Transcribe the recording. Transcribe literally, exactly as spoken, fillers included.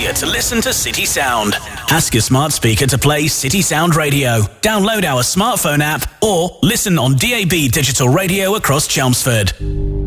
easier to listen to City Sound. Ask your smart speaker to play City Sound Radio. Download our smartphone app or listen on D A B digital radio across Chelmsford.